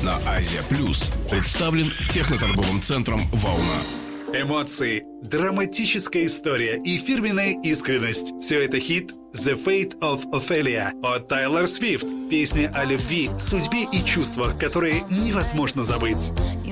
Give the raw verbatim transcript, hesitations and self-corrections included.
на Азия Плюс представлен техноторговым центром «Волна». Эмоции, драматическая история и фирменная искренность. Все это хит «The Fate of Ophelia» от Тайлор Свифт. Песня о любви, судьбе и чувствах, которые невозможно забыть.